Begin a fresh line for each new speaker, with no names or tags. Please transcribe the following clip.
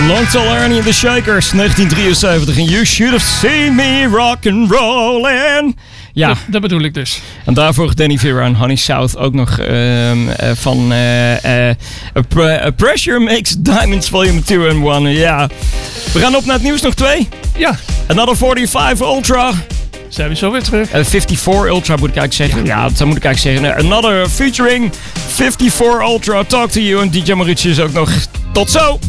Long Tall Ernie and the Shakers, 1973. En You Should Have Seen Me Rock and Rollin'. Ja,
dat bedoel ik dus.
En daarvoor Danny Vera en Honey South ook nog van Pressure Makes Diamonds Volume 2 and 1. Ja, we gaan op naar het nieuws nog 2.
Ja.
Another 45 Ultra.
Zijn we zo weer terug?
54 Ultra moet ik eigenlijk zeggen. Ja, dat moet ik eigenlijk zeggen. Another featuring 54 Ultra. Talk to you. En DJ Marucci is ook nog. Tot zo!